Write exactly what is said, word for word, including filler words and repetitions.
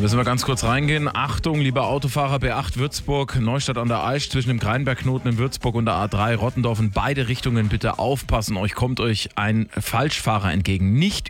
Müssen wir ganz kurz reingehen. Achtung, liebe Autofahrer, B acht Würzburg, Neustadt an der Aisch, zwischen dem Greinbergknoten in Würzburg und der A drei Rottendorf in beide Richtungen bitte aufpassen. Euch kommt euch ein Falschfahrer entgegen. Nicht